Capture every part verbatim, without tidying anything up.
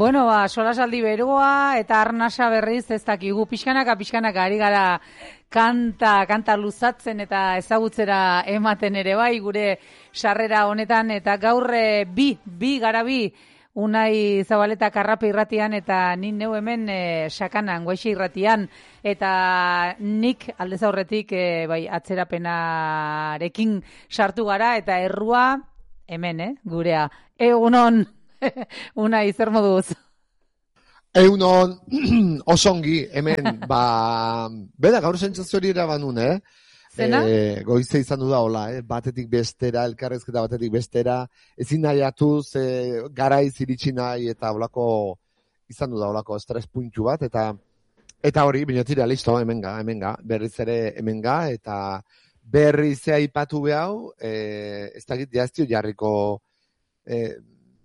Bueno, ba, solasaldi beroa eta arnasa berriz ez dakigu pixkanaka pixkanaka ari gara kanta, kanta luzatzen eta ezagutzera ematen ere bai gure sarrera honetan eta gaur bi, bi gara bi Unai Zabaleta Karrape irratian eta nik neu hemen e, sakanan, Goixe irratian eta nik aldez aurretik e, bai, atzerapenarekin sartu gara eta errua hemen, eh, gurea. Egunon, Unai, zer moduz? Egunon, osongi, hemen, ba, beda gaur sentsazio hori erabanun, eh? Zena? E, goize izan du da hola, eh? Batetik bestera, elkarrezketa batetik bestera, ezin nahiatuz, e, garaiz iritsi nahi eta holako izan du da holako estres puntu bat, eta eta hori, baina tira, listo, hemenga, hemenga, berriz ere hemenga, eta berriz aipatu behau, e, ez dakit jaztio jarriko e,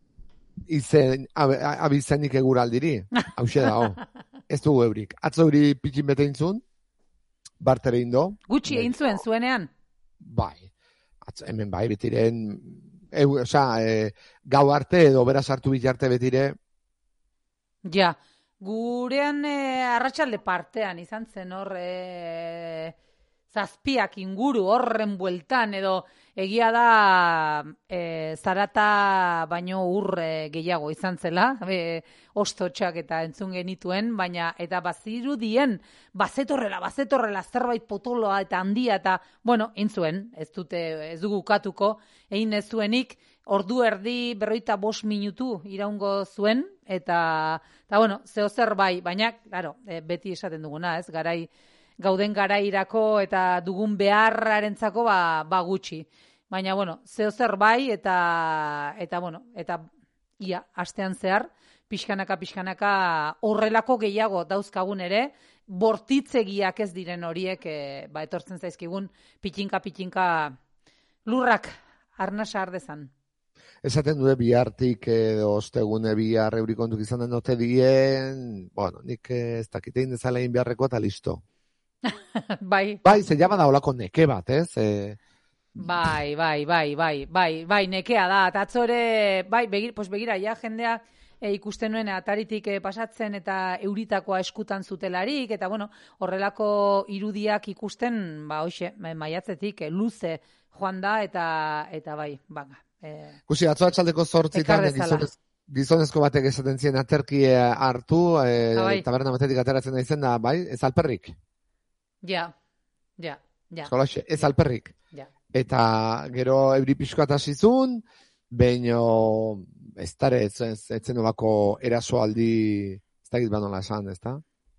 izen, ab, abizenik eguraldiri, hause da, oh. Ez dugu eurik. Atzo euri pikin bete intzun, bartere indo. Gutxi egin zuen zuenean? Bai. Atzo, hemen bai, betiren, e, oza, e, gau arte edo beraz hartu bitarte betire. Ja, gurean e, arratsalde partean izan zen hor e, zazpiak inguru horren bueltan edo egia da e, zarata baino ur e, gehiago izan zela, e, ostotxak eta entzun genituen, baina eta bazirudien, bazetorrela, bazetorrela zerbait potoloa eta handia eta, bueno, intzuen, ez dute, ez dugu katuko, egin ez zuenik, ordu erdi berroita bost minutu iraungo zuen, eta, eta bueno, zehozer bai, baina, claro, e, beti esaten duguna, ez, garai, gauden garairako eta dugun beharrarentzako ba, ba gutxi. Baina, bueno, zehozer bai eta, eta bueno, eta ia, astean zehar, pixkanaka, pixkanaka horrelako gehiago dauzkagun ere, bortitzegiak ez diren horiek, e, ba, etortzen zaizkigun, pitinka, pitinka lurrak arnasa ardezan. Esaten due bihartik edo ostegune bihar eurikontuk izan den ote dien, bueno, nik ez dakitein dezala egin beharreko eta listo. Bai. Bai, ze jama da olako neke bat, ez? E... Bai, bai, bai, bai, bai, bai, nekea da. Eta atzore, bai, begir, pues begira, ja, jendea e, ikusten nuen ataritik e, pasatzen eta euritakoa eskutan zutelarik, eta bueno, horrelako irudiak ikusten, ba, hoxe, maiatzetik, e, luze joan da, eta, eta bai, baga. E, Kusi, atzo atxaldeko zortzitan, gizonez, gizonezko batek esaten zien aterki hartu, e, bai. Taberna batetik ateratzen da izen da, bai, ez alperrik. Ja, ja, ja. Zolaxe, ez alperrik. Ja. Eta gero euri pixko atasizun, baino ez dara ez zen olako erasoaldi, ez da gitban nola esan, ez da?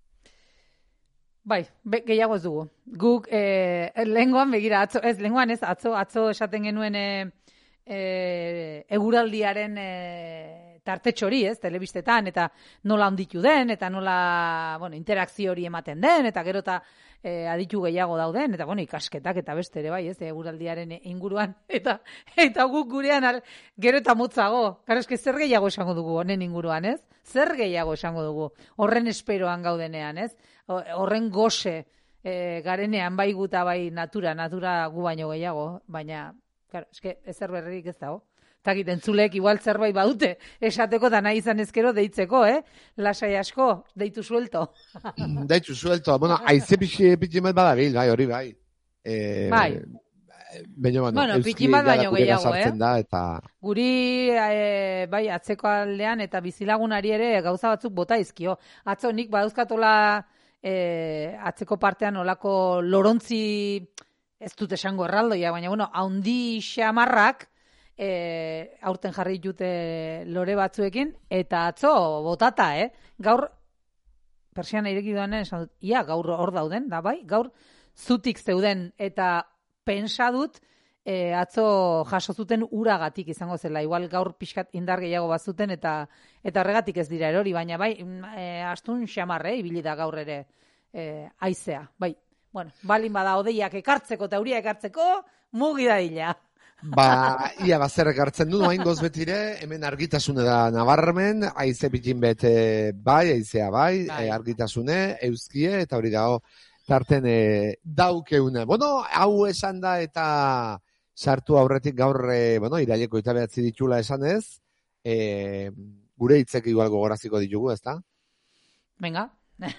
Bai, be, gehiago ez dugu. Guk, eh, lehengoan begira, atzo, ez, lehengoan ez, atzo, atzo esaten genuen e, e, eguraldiaren e, tartetxori, ez, telebistetan, eta nola onditu den, eta nola, bueno, interakzio hori ematen den, eta gero eta e, aditu gehiago dauden, eta, bueno, ikasketak eta beste ere, bai, ez, eguraldiaren inguruan, eta eta guk gurean, al, gero eta motzago, gara eske zer gehiago esango dugu honen inguruan, ez? Zer gehiago esango dugu, horren esperoan gaudenean, ez? Horren goze e, garenean bai guta bai natura, natura gu baino gehiago, baina, claro, eske ezer berririk ez dago. Takit, entzulek igual zerbait badute, esateko da nahi izan ezkero deitzeko, eh? Lasai asko, deitu suelto. Deitu suelto, bueno, aize pitxin bat badabil, bai, hori bai. E, bai. Baina, bueno, bueno pitxin bat baino gehiago, eh? Da, eta... Guri, e, bai, atzeko aldean eta bizilagunari ere gauza batzuk bota izkio. Atzo nik badauzkatola e, atzeko partean olako lorontzi, ez dut esango erraldoia, baina, bueno, haundi xamarrak, E, aurten jarri jute lore batzuekin, eta atzo botata, eh? Gaur, persiana ireki duanen, esan dut, ia, gaur hor dauden, da bai, gaur zutik zeuden, eta pensa dut, e, atzo jaso zuten uragatik izango zela, igual gaur pixkat indar gehiago bazuten, eta eta horregatik ez dira erori, baina bai, e, astun xamarre, ibili da gaur ere e, aizea, bai. Bueno, balin bada odeiak ekartzeko eta euria ekartzeko, mugi da dila. Ba, ia bazerrek hartzen du, hain goz betire, hemen argitasune da nabarmen, aize pitin bete bai, aizea bai, bai. E, argitasune, euskie, eta hori dago, tarten e, daukeune. Bueno, hau esan da eta sartu aurretik gaur, e, bueno, iraileko eta behatzi ditula esan ez, e, gure hitzek igual gogoraziko ditugu, ezta? Venga.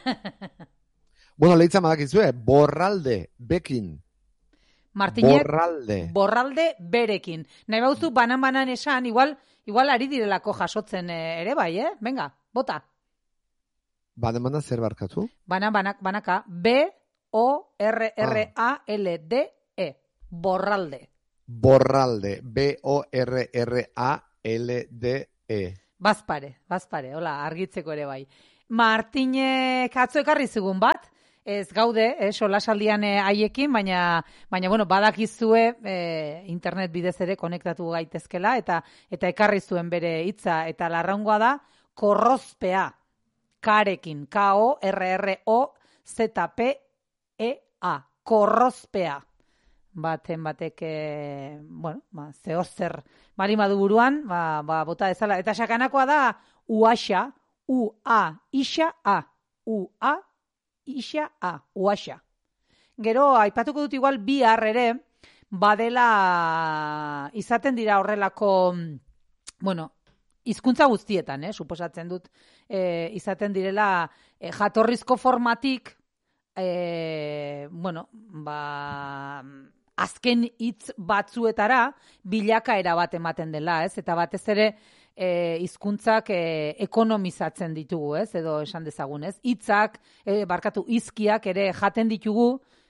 Bueno, lehitza madakizue, borralde, bekin. Martinek, borralde. borralde berekin. Nahi bauzu banan-banan esan, igual, igual ari direlako jasotzen ere bai, eh? Venga, bota. Banan-banan zer barkatu? Banan-banak, banaka, B O R R A L D E. Borralde. Borralde, B O R R A L D E. Bazpare, bazpare, hola, argitzeko ere bai. Martinek atzo ekarri zigun bat, ez gaude, eh, solasaldian haiekin, baina, baina bueno, badakizue eh, internet bidez ere konektatu gaitezkela, eta eta ekarri zuen bere hitza, eta larraungoa da, korrozpea, karekin, K O R R O Z P E A, korrozpea. Baten batek, e, bueno, ba, zehozer marimadu buruan, ba, ba, bota dezala. Eta sakanakoa da, uaxa, U-A, isa, A, U-A, isa, A, uaxa. Gero, aipatuko dut igual bihar ere, badela izaten dira horrelako, bueno, hizkuntza guztietan, eh, suposatzen dut, e, izaten direla e, jatorrizko formatik, e, bueno, ba... azken hitz batzuetara bilakaera bat ematen dela, ez? Eta batez ere e, hizkuntzak e, ekonomizatzen ditugu, ez? Edo esan dezagun, ez? Hitzak, e, barkatu, hizkiak ere jaten ditugu,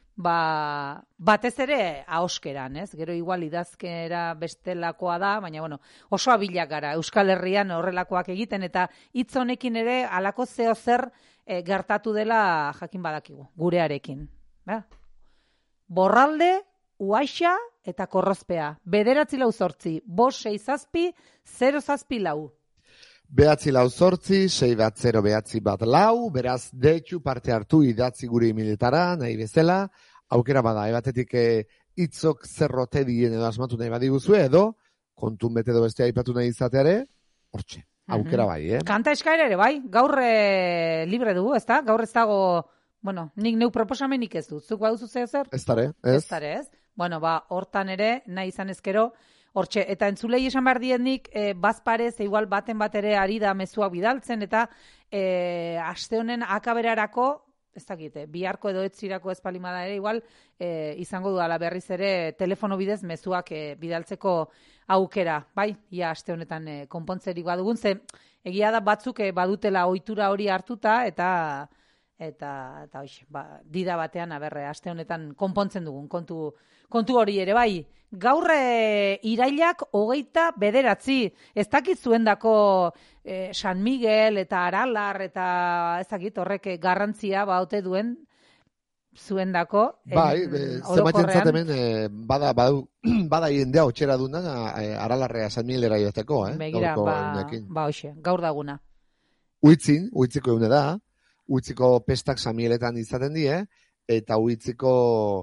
ba, batez ere ahoskeran, ez? Gero igual idazkera bestelakoa da, baina bueno, oso abilak gara Euskal Herrian horrelakoak egiten, eta hitz honekin ere halako zeo zer e, gertatu dela jakin badakigu, gurearekin. Ba? Borralde, uaixa eta korrozpea. Bederatzi lau zortzi, bost sei zazpi, zero zazpi lau. Behatzi lau zortzi, sei bat zero behatzi bat lau, beraz deitu parte hartu idatzi gure emiletara, nahi bezala, aukera bada, ebatetik hitzok zerrote dien edo asmatu nahi badiguzue, edo kontun bete edo bestea aipatu nahi izateare, hortxe, aukera bai, eh? Kanta eskaera ere bai, gaur e, libre dugu, ezta? Gaur ez dago, bueno, nik neu proposamenik ez dut, zuk baduzu zer? Ez dare, ez? Ez dare, ez? Bueno, ba, hortan ere, nahi izan ezkero, hortxe, eta entzulei esan behar dienik, e, bazparez, igual baten bat ere ari da mezuak bidaltzen, eta e, aste honen akaberarako, ez dakite, biharko edo etzirako espalimada ere, igual, e, izango duala berriz ere, telefono bidez mezuak e, bidaltzeko aukera, bai, ia aste honetan e, konpontzerik badugun, ze egia da batzuk e, badutela ohitura hori hartuta, eta... eta eta hoiz, ba, dida batean aberre aste honetan konpontzen dugun kontu kontu hori ere bai. Gaur e, irailak hogeita bederatzi, ez dakit zuendako e, San Miguel eta Aralar eta ez dakit horrek garrantzia baute duen zuendako. Bai, zenbaitentzat hemen e, bada badu, bada jendea otxera duna e, Aralarrea San Miguelera joateko, eh? Begira, ba, ba hoxe, gaur daguna. Uitzin, uitziko eune da, Uitziko pestak samieletan izaten die, eta uitziko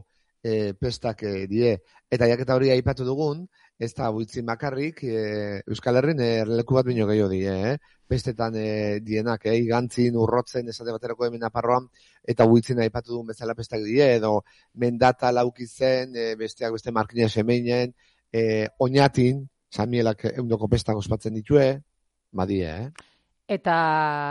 e, pestak e, die. Eta jaketa hori aipatu dugun, ez da uitzin bakarrik, e, Euskal Herrin e, leku bat bino gehiago die, eh? Pestetan e, dienak, eh? Igantzin, urrotzen, esate baterako hemen aparroan, eta uitzin aipatu dugun bezala pestak die, edo mendata laukizen, e, besteak beste markina semeinen, e, oinatin, samielak eundoko pestak ospatzen ditue, badie, eh? Eta...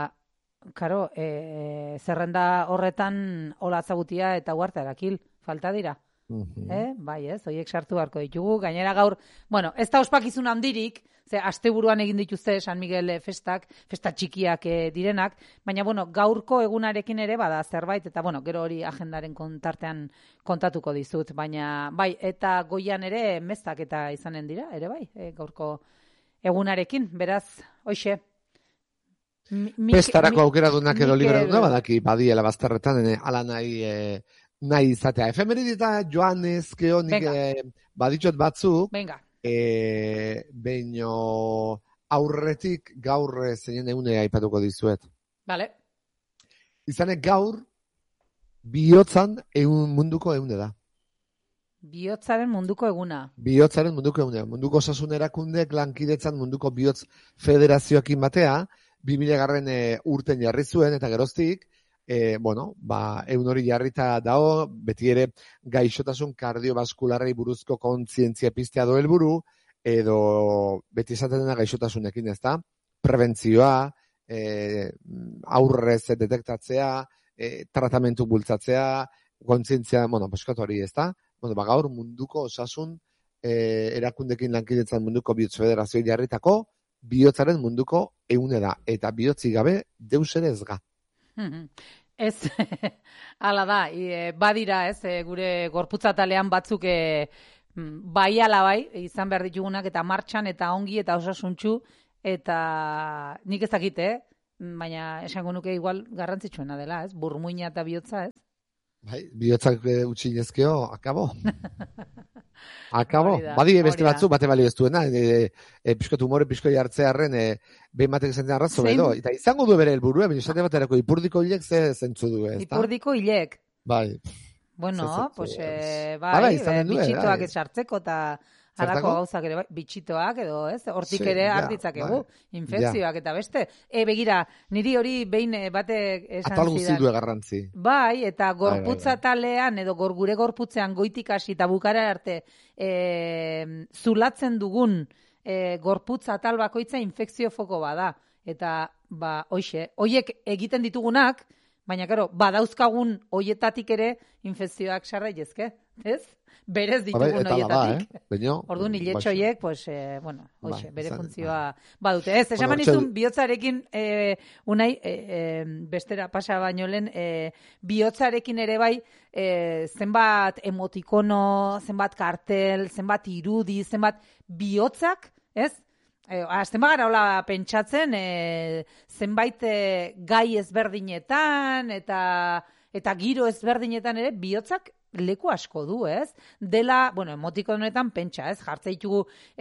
Karo, e, zerrenda horretan hola zagutia eta huarte arakil, falta dira. Uh-huh. Eh? Bai, ez, horiek sartu beharko ditugu. Gainera gaur, bueno, ez da ospakizun handirik, ze asteburuan egin dituzte San Miguel festak, festa txikiak e, direnak, baina, bueno, gaurko egunarekin ere bada zerbait, eta, bueno, gero hori agendaren kontartean kontatuko dizut, baina, bai, eta goian ere mezak eta izanen dira, ere bai, e, gaurko egunarekin, beraz, hoxe, Mi, Pestarako aukera dunak edo libre duna, badaki badiela bazterretan, ala nahi, e, nahi izatea. Efemeridita joan ezkeo nik e, baditxot batzu, e, beino aurretik gaur zeinen egunea aipatuko dizuet. Vale. Izanek gaur, bihotzan egun munduko egune da. Bihotzaren munduko eguna. Bihotzaren munduko eguna. Munduko osasun erakundek lankidetzan munduko bihotz federazioakin batea, bi mila garren e, urten jarri zuen, eta geroztik, e, bueno, ba, egun hori jarrita dago, beti ere gaixotasun kardiobaskularrei buruzko kontzientzia piztea do helburu, edo beti esaten dena gaixotasunekin, ez da? Prebentzioa, e, aurrez detektatzea, e, tratamentu bultzatzea, kontzientzia, bueno, boskatu hori, ez da? Bueno, ba, gaur munduko osasun e, erakundekin lankidetzan munduko bihotz federazio jarritako bihotzaren munduko eune da. Eta bihotzi gabe deus ere ez ga. Ez, hala da, e, badira, ez, e, gure gorputzatalean batzuk e, bai ala bai, izan behar ditugunak, eta martxan, eta ongi, eta osasuntxu, eta nik ez dakit, eh? Baina esango nuke igual garrantzitsuena dela, ez? Burmuina eta bihotza, ez? Bai, bihotzak e, utxinezkeo, akabo. Akabo. Da, Badi beste batzu, bate balio ez duena, e, e, pixko tumore, pixko jartzearen, e, behin batek zen arrazo edo. Eta izango du bere helburua, baina esate baterako ipurdiko hilek ze zentzu du, ez da? Ipurdiko hilek. Bai. Bueno, pues, eh, bai, eh, bitxitoak ez sartzeko, eta halako gauzak ere, bai, bitxitoak edo, ez? Hortik sí, ere ja, hartitzakegu, bai, infekzioak ja. eta beste. E, begira, niri hori behin batek esan Atal zidan. guzti du garrantzi. Bai, eta gorputza bai, bai. talean, edo gor, gure gorputzean goitik hasi eta bukara arte e, zulatzen dugun e, gorputza atal bakoitza infekzio foko bada. Eta, ba, hoxe, hoiek egiten ditugunak, baina, karo, badauzkagun hoietatik ere infekzioak sarrailezke, ez? Berez ditugun Ba, hoietatik. Da, eh? Beño, Orduan, hiletxo hoiek, pues, eh, bueno, hoxe, ba, bere izan, funtzioa ba. badute. Ez, esan Bueno, manizun, bihotzarekin, eh, unai, eh, bestera pasa baino lehen, eh, bihotzarekin ere bai, eh, zenbat emotikono, zenbat kartel, zenbat irudi, zenbat bihotzak, ez? E, azten bagara hola pentsatzen, e, zenbait e, gai ezberdinetan eta eta giro ezberdinetan ere bihotzak leku asko du, ez? Dela, bueno, emotikonetan pentsa, ez? Jartze ditugu,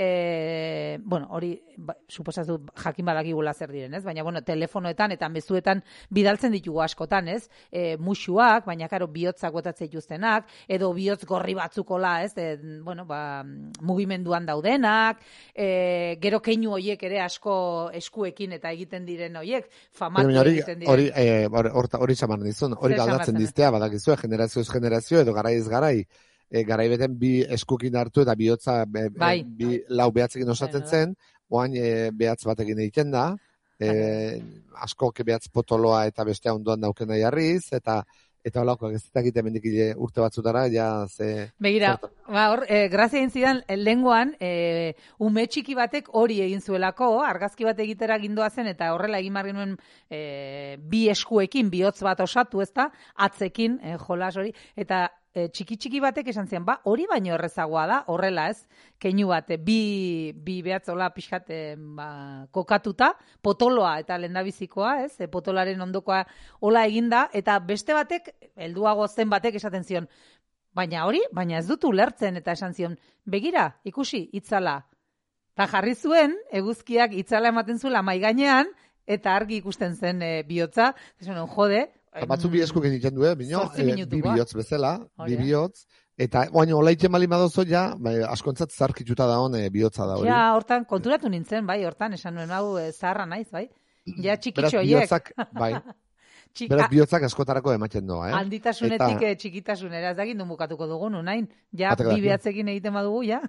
e, bueno, hori, ba, suposatu jakin badakigula zer diren, ez? Baina, bueno, telefonoetan eta mezuetan bidaltzen ditugu askotan, ez? E, musuak, baina, karo, bihotzak botatzen dituztenak, edo bihotz gorri batzukola, ez? E, bueno, ba, mugimenduan daudenak, e, gero keinu horiek ere asko eskuekin eta egiten diren horiek, famatu hori, egiten diren. Hori, e, hori xaman dizun, hori galdatzen diztea, badakizue, generazioz generazio, edo garaiz garai, e, garai beten bi eskukin hartu eta bihotza be, bai. bi lau behatzekin osatzen bai, zen, oain e, behatz batekin egiten da, e, asko behatz potoloa eta bestea ondoan daukena jarriz, eta eta holako ez dakite hemendik urte batzutara ja ze Begira, ba hor, eh, grazia egin zidan lenguan, eh, ume txiki batek hori egin zuelako, argazki bat egitera gindoa zen eta horrela egin bar genuen eh, bi eskuekin bihotz bat osatu, ezta? Atzekin, eh, jolas hori eta e, txiki txiki batek esan zian, ba, hori baino errezagoa da, horrela, ez? Keinu bat, bi, bi behatzola pixkat ba, kokatuta, potoloa eta lendabizikoa, ez? E, potolaren ondokoa hola eginda, eta beste batek, helduago zen batek esaten zion, baina hori, baina ez dut ulertzen, eta esan zion, begira, ikusi, itzala. Ta jarri zuen, eguzkiak itzala ematen zuela mai gainean, eta argi ikusten zen e, bihotza, esan jode, batzu bi esku egiten du, eh? Bino, e, bi bihotz bezala, oh, bi bihotz, eta baina olaitzen bali badozo ja, bai, askontzat zarkituta da hon e, bihotza da hori. Ja, hortan, konturatu nintzen, bai, hortan, esan nuen hau e, zaharra naiz, bai? Ja, txikitxo hiek. Bihotzak, bai. Txik, Beraz, bihotzak askotarako ematen doa, eh? Handitasunetik eta... txikitasunera, ez dakit bukatuko dugun, unain. Ja, bi behatzekin egiten badugu, ja.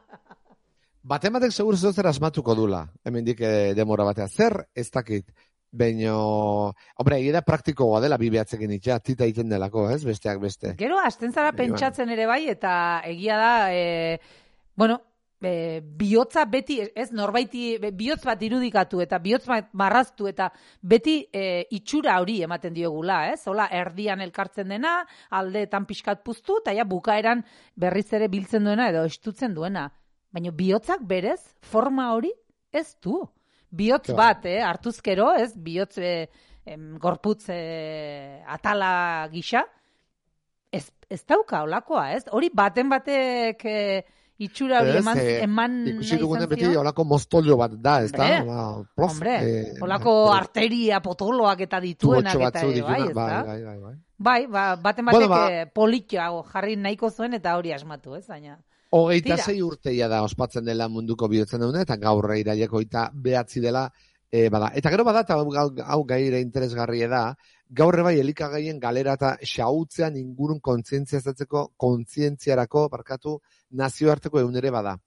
Batematek segur zer asmatuko dula, hemendik e, demora batea. Zer, ez dakit. Baina, hombre, egia da praktikoa dela bi behatzekin itxea, tita egiten delako, ez? Besteak beste. Gero, hasten zara pentsatzen ere bai, eta egia da, e, bueno, e, bihotza beti, ez, norbaiti, bihotz bat irudikatu, eta bihotz bat marraztu, eta beti e, itxura hori ematen diogula, ez? Hola, erdian elkartzen dena, aldeetan pixkat puztu, eta ja, bukaeran berriz ere biltzen duena, edo estutzen duena. Baina bihotzak berez, forma hori, ez du. Bihotz claro. bat, eh, hartuzkero, ez, bihotz eh, em, gorputz eh, atala gisa, ez, ez dauka olakoa, ez? Hori baten batek eh, itxura hori eman, eh, eman ikusi dugunen beti olako mostolio bat da, ez da? Plof, hombre, eh, olako eh, arteria, potoloak eta dituenak eta ere, bai, ez da? Bai, bai, bai, bai. Bai, ba, baten batek bueno, ba, politia jarri nahiko zuen eta hori asmatu, ez, baina... Hogeita zei urteia da ospatzen dela munduko bihotzen dune, eta gaur iraileko eta behatzi dela, e, bada. Eta gero bada, eta hau gaire interesgarria da, gaur bai elikagaien galera eta xautzean ingurun kontzientziazatzeko, kontzientziarako, barkatu, nazioarteko egun ere bada.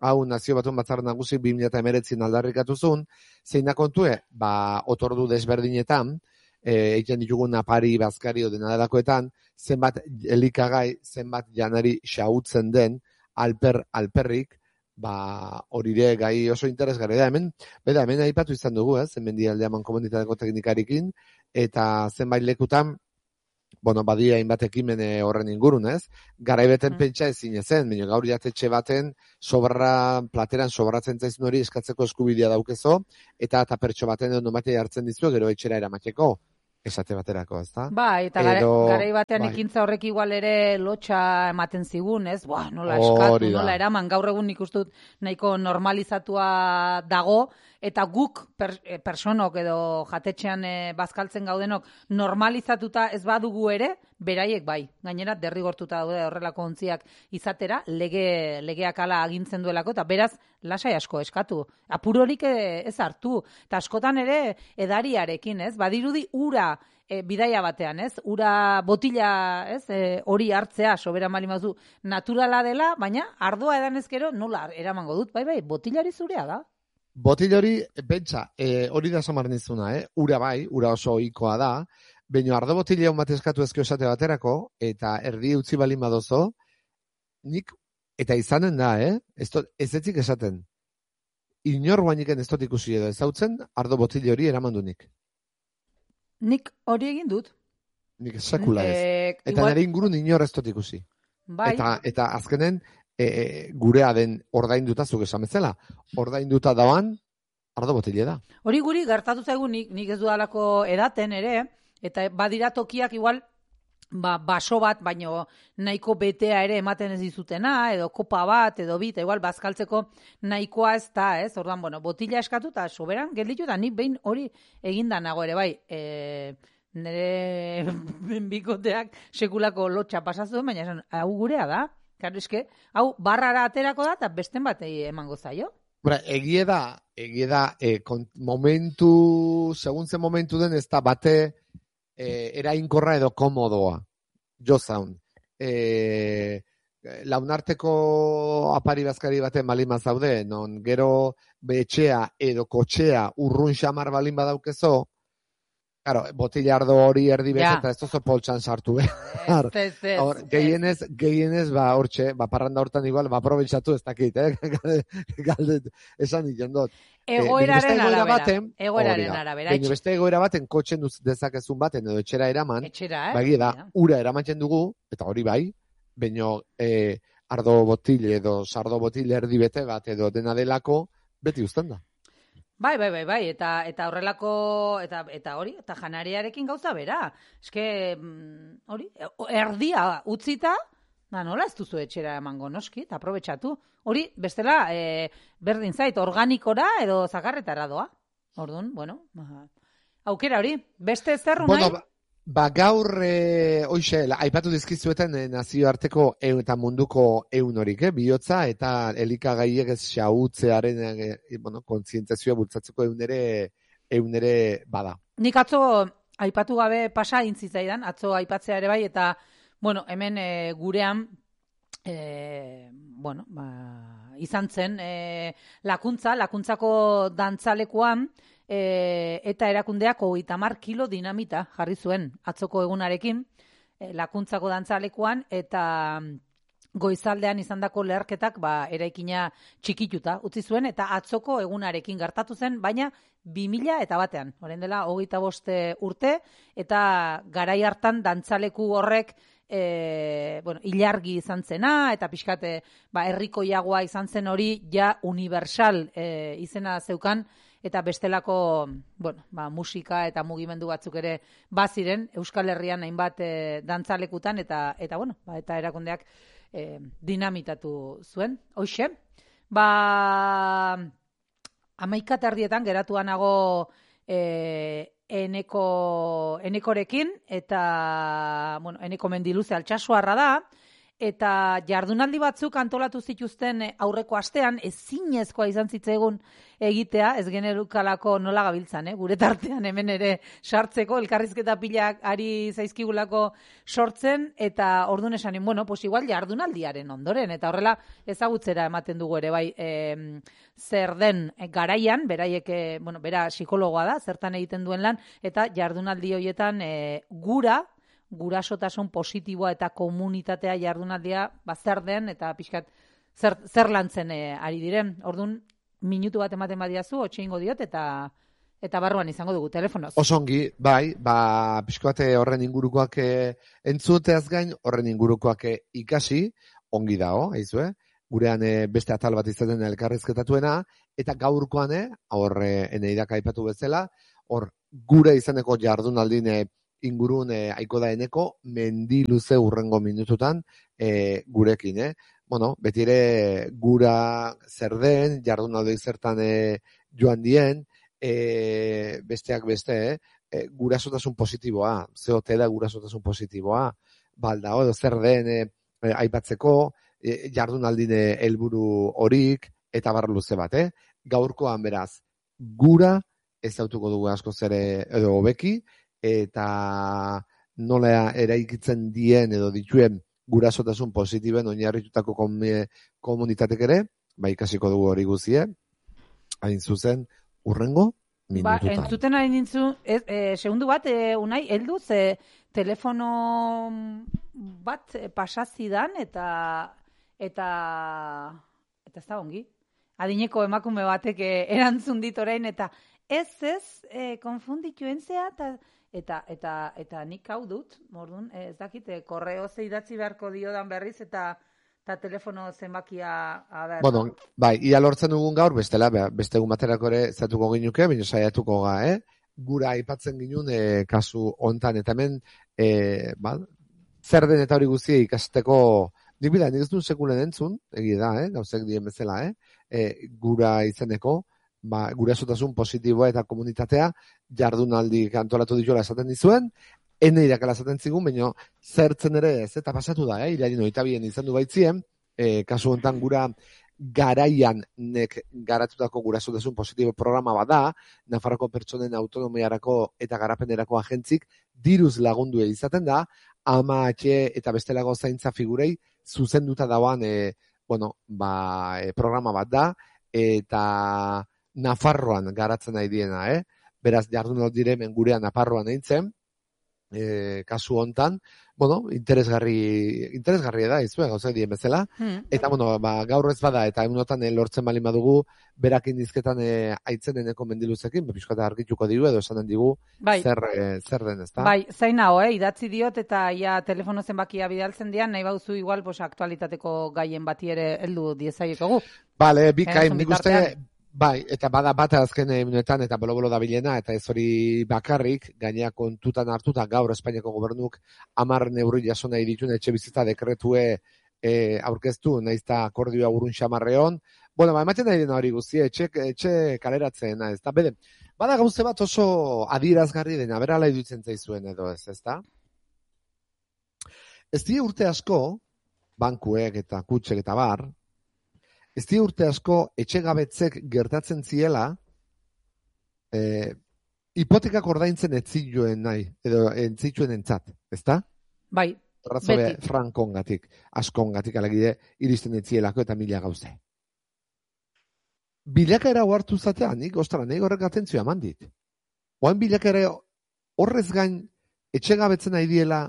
hau nazio batuen batzar nagusi bi mila hemeretzin aldarrikatu zuen, zeina kontue, ba, otordu desberdinetan, e, egiten ditugun apari, bazkari, dena delakoetan, zenbat elikagai, zenbat janari xautzen den, alper, alperrik, ba, horire gai oso interesgarri da. Hemen, beda, hemen aipatu izan dugu, ez, hemen dialdeaman komunitateko teknikarikin, eta zenbait lekutan, bueno, badia hainbat ekimen horren ingurun, ez? Garaibeten mm. pentsa ezin ezen, baina gaur jatetxe baten sobra, plateran sobratzen zaizun hori eskatzeko eskubidea daukezo, eta eta pertso baten edo nomate hartzen dizu, gero etxera eramateko, esate baterako, ez da? Ba, eta Edo, garai batean bai. Ekintza horrek igual ere lotxa ematen zigun, ez? Boa, nola eskatu, nola eraman, gaur egun nik ustut nahiko normalizatua dago, eta guk per, personok edo jatetxean e, bazkaltzen gaudenok normalizatuta ez badugu ere, beraiek bai. Gainera, derrigortuta daude horrelako ontziak izatera, lege, legeak ala agintzen duelako, eta beraz, lasai asko eskatu. Apurorik ez hartu. Eta askotan ere edariarekin, ez? Badirudi ura e, bidaia batean, ez? Ura botila, ez? E, hori hartzea, sobera malimazu, naturala dela, baina ardoa edan ezkero nola eramango dut, bai, bai, botilari zurea da. Botil hori, bentsa, e, hori da somaren izuna, eh? Ura bai, ura oso ohikoa da, baina ardo botila hon bat eskatu ezkio esate baterako, eta erdi utzi balin badozo, nik, eta izanen da, eh? Ez, to, ez etzik esaten. Inor guainiken ez dut ikusi edo ezautzen, ardo botila hori eramandunik. Nik hori egin dut. Nik sekula ez. E, eta igual... nire ingurun inor ez dut ikusi. Bai. Eta, eta azkenen, E, gurea den ordainduta zuk esan bezala. Ordainduta daoan, ardo botile da. Hori guri gertatu zaigu nik, nik ez dudalako edaten ere, eta badira tokiak igual ba, baso bat, baino nahiko betea ere ematen ez dizutena, edo kopa bat, edo bit, igual bazkaltzeko nahikoa ez da, ez? Ordan, bueno, botila eskatu eta soberan gelditu da, nik behin hori eginda nago ere, bai, e, nire bikoteak sekulako lotxa pasazuen, baina esan, hau gurea da. Claro, eske, hau, barrara aterako da, eta besten bat emango zaio. Bora, egie da, egie da, e, kont, momentu, segun ze momentu den, ez da bate e, erainkorra edo komodoa. Jo zaun. E, launarteko apari bazkari baten balin zaude, non gero betxea edo kotxea urrun xamar balin badaukezo, claro, botilardo hori erdi bez, eta ez tozo poltsan sartu, eh? Ez, ez, ez. Gehienez, gehienez, ba, hortxe, ba, parranda hortan igual, ba, aprobetsatu ez dakit, eh? Galdet, esan ditzen dut. Egoeraren e, arabera. Egoeraren arabera. Baina beste egoera baten, kotxen dezakezun baten, edo etxera eraman, etxera, eh? Bagi da, ura eramantzen dugu, eta hori bai, baina e, ardo botil edo sardo botil erdi bete bat, edo dena delako, beti uzten da. Bai, bai, bai, bai, eta eta horrelako eta eta hori, eta janariarekin gauza bera. Eske hori, erdia utzita, da nola ez duzu etxera emango noski, eta aprobetxatu. Hori, bestela, e, berdin zait, organikora edo zakarretara doa. Orduan, bueno, aukera hori, beste zerru nahi? Bueno, ba, gaur, e, oixe, aipatu dizkizuetan e, nazioarteko eun eta munduko eun horik, eh? Bihotza eta elikagaiek ez xautzearen e, bueno, kontzientazioa bultzatzeko eun ere, eun ere bada. Nik atzo aipatu gabe pasa intzitzaidan, atzo aipatzea ere bai, eta bueno, hemen e, gurean, e, bueno, ba, izan zen, e, lakuntza, lakuntzako dantzalekuan, E, eta erakundeak hogeita hamar kilo dinamita jarri zuen atzoko egunarekin, e, lakuntzako dantzalekuan, eta goizaldean izandako leherketak ba, eraikina txikituta utzi zuen, eta atzoko egunarekin gertatu zen, baina bi mila eta batean, orain dela hogeita boste urte, eta garai hartan dantzaleku horrek E, bueno, ilargi izan zena, eta pixkate ba, herrikoiagoa izan zen hori, ja universal e, izena zeukan, eta bestelako bueno, ba, musika eta mugimendu batzuk ere baziren, Euskal Herrian hainbat e, dantzalekutan, eta, eta, bueno, ba, eta erakundeak e, dinamitatu zuen. Hoxe, ba, hamaika tardietan geratuanago e, eneko, enekorekin, eta, bueno, eneko mendiluze altxasuarra da, eta jardunaldi batzuk antolatu zituzten aurreko astean, ezinezkoa izan zitzaigun egitea, ez generukalako nola gabiltzan, eh? Gure tartean hemen ere sartzeko, elkarrizketa pilak ari zaizkigulako sortzen, eta orduan esanen, bueno, pues igual jardunaldiaren ondoren, eta horrela ezagutzera ematen dugu ere, bai, e, zer den garaian, beraiek, e, bueno, bera psikologoa da, zertan egiten duen lan, eta jardunaldi horietan e, gura, gurasotasun positiboa eta komunitatea jardunaldia bazer den eta pixkat zer, zer lantzen e, ari diren. Orduan, minutu bat ematen badiazu, hotxe ingo diot eta eta barruan izango dugu telefonoz. Osongi, bai, ba, pixkoate horren ingurukoak e, entzuteaz gain, horren ingurukoak e, ikasi, ongi dago, haizue, gurean e, beste atal bat izaten elkarrizketatuena, eta gaurkoan, e, hor e, eneidak aipatu bezala, hor gure izaneko jardunaldin e, ingurun e, aiko da eneko mendi luze urrengo minututan e, gurekin, eh? Bueno, beti ere gura zer den, jardunaldi zertan e, joan dien, e, besteak beste, eh? E, gurasotasun positiboa, zeote da gurasotasun positiboa, balda, edo zer den e, e, aipatzeko, e, jardunaldine helburu horik, eta bar luze bat, eh? Gaurkoan beraz, gura ez autuko dugu asko zere edo hobeki, eta nola eraikitzen dien edo dituen gurasotasun positiben oinarritutako komunitatek ere, ba ikasiko dugu hori guzie, hain zuzen, urrengo minututan. Ba, entzuten hain nintzu, ez, e, segundu bat, e, unai, heldu, ze telefono bat e, pasazidan, eta eta eta ez da ongi. Adineko emakume batek e, erantzun dit orain, eta ez ez, e, konfundituen zea, eta Eta, eta, eta nik hau dut, mordun, ez dakit, korreo ze idatzi beharko diodan berriz, eta, eta telefono zenbakia, a ber. Bueno, bai, ia lortzen dugun gaur, bestela, beste egun baterako ere zatuko ginuke, baina saiatuko ga, eh? Gura aipatzen ginun, e, kasu hontan, eta hemen, e, ba, zer den eta hori guztia ikasteko, nik bila, nik ez duen sekulen entzun, egia da, eh? Gauzek dien bezala, eh? E, gura izeneko, ba, gurasotasun positiboa eta komunitatea jardunaldi antolatu dituela esaten dizuen, ene irakala esaten zigun, baina zertzen ere ez, eta pasatu da, eh? Iraino eta bien izan du baitzien, e, kasu honetan gura garaian nek garatutako gurasotasun positibo programa bada, Nafarroko pertsonen autonomiarako eta garapenerako agentzik diruz lagundu izaten da, ama, atxe eta bestelako zaintza figurei zuzenduta dauan e, bueno, ba, e, programa bat da, eta Nafarroan garatzen nahi diena, eh? Beraz, jardunaldi diremen gurean Nafarroan eintzen, e, kasu hontan, bueno, interesgarri, interesgarri da, izue, gauza dien bezala, hmm. Eta, bueno, ba, gaur ez bada, eta egunotan e, lortzen balin badugu, berakin dizketan e, aitzen deneko mendiluzekin, bepiskata argituko digu, edo esanen digu, bai. zer, e, zer den, ez da? Bai, zain hau, eh? Idatzi diot, eta ja telefono zenbakia bidaltzen dian, nahi bauzu igual, pues, aktualitateko gaien bati ere heldu diezaiekogu. Bale, bikain, nik uste... Bai, eta bada bat azken minuetan eta bolo-bolo dabilena, eta ez hori bakarrik, gainea kontutan hartuta gaur Espainiako gobernuk hamar neurri jaso nahi dituen etxe bizitza dekretue e, aurkeztu, naizta akordioa urun xamarreon. Bueno, ba, ematen nahi dena hori guzti, etxe, etxe kaleratzen, ez da, bede, bada gauze bat oso adierazgarri dena, berala idutzen zaizuen edo ez, ez da? Ez die urte asko, bankuek eta kutsek eta bar, ez di urte asko etxegabetzek gertatzen ziela eh, hipotekak ordaintzen etzituen nahi, edo entzituen entzat, ezta? Bai, Razobe, beti. Frankongatik, askongatik alegide, iristen etzielako eta mila gauze. Bilakaera hoartu zatean, nik, ostara, nahi horrek atentzioa mandit. Oan bilakaera horrez gain etxegabetzen nahi diela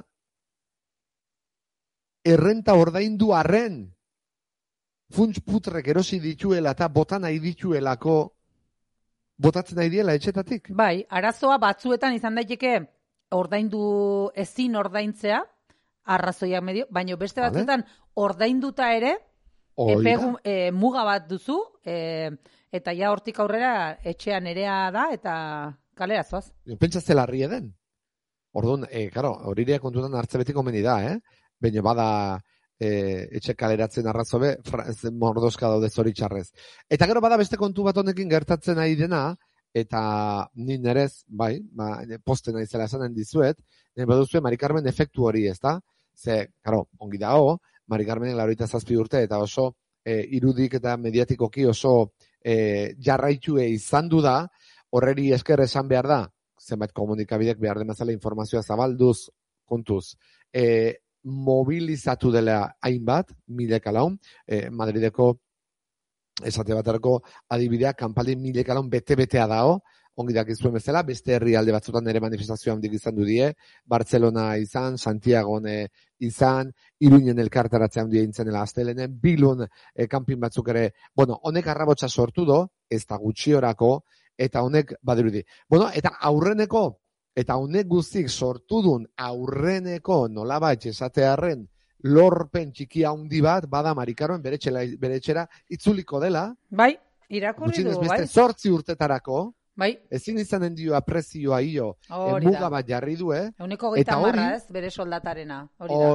errenta ordaindu arren, funts putrek erosi dituela eta botan nahi dituelako botatzen nahi diela etxetatik. Bai, arazoa batzuetan izan daiteke ordaindu ezin ordaintzea, arrazoiak medio, baina beste vale. Batzuetan ordainduta ere, epegu, e, muga bat duzu, e, eta ja hortik aurrera etxean erea da, eta kalera zoaz. Pentsazte larri eden. Orduan, e, karo, horirea kontutan hartze betiko meni da, eh? Baina bada... E, etxe kaleratzen arrazobe, mordoska daude zoritxarrez. Eta gero bada beste kontu bat honekin gertatzen ari dena, eta ni nerez, bai, ba, posten naizela esanen dizuet, nire baduzue Mari Carmen efektu hori, ez da? Ze, karo, ongi dago, Mari Carmenen laurogeita zazpi urte, eta oso e, irudik eta mediatikoki oso e, jarraitue izan du da, horreri esker esan behar da, zenbait komunikabidek behar demazala informazioa zabalduz, kontuz, e, mobilizatu dela hainbat, mileka laun, e, Madrideko esate baterako adibidea, kanpaldi mileka laun bete-betea dao, ongi dakizuen bezala, beste herrialde batzutan ere manifestazio handik izan du die, Bartzelona izan, Santiagon e, izan, Iruinen elkartaratzea handia intzenela astelenen, Bilun e, kanpin batzuk ere, bueno, honek arrabotsa sortu do, ez da gutxiorako, eta honek badirudi. Bueno, eta aurreneko, eta honek guztik sortu dun aurreneko nolabait esatearren lorpen txiki handi bat, bada Mari Carmen bere etxera itzuliko dela. Bai, irakurri du, bai. Zortzi urtetarako, bai. Ezin izanen dio aprezioa io, e, muga bat jarri du, eh? Euneko geita marra ez, bere soldatarena. Hori da.